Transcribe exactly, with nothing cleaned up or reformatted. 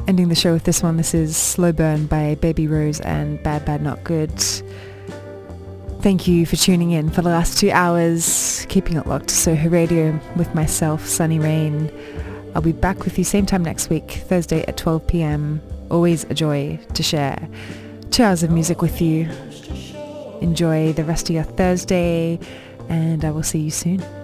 Ending the show with this one. This is Slow Burn by Baby Rose and Bad Bad Not Good. Thank you for tuning in for the last two hours, keeping it locked to Soho Radio with myself, Sunny Rain. I'll be back with you same time next week, Thursday at twelve p.m. Always a joy to share two hours of music with you. Enjoy the rest of your Thursday, and I will see you soon.